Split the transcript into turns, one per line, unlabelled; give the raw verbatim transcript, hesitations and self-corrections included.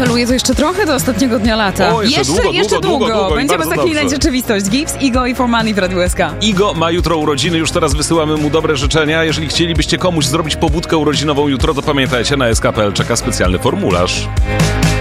apeluje to jeszcze trochę do ostatniego dnia lata.
O, jeszcze,
jeszcze
długo,
jeszcze
długo, długo, długo, długo
Będziemy zaklinać rzeczywistość. Gibbs, Igo i For Money w Radiu S K.
Igo ma jutro urodziny, już teraz wysyłamy mu dobre życzenia. Jeżeli chcielibyście komuś zrobić pobudkę urodzinową jutro, to pamiętajcie, na S K kropka P L czeka specjalny formularz.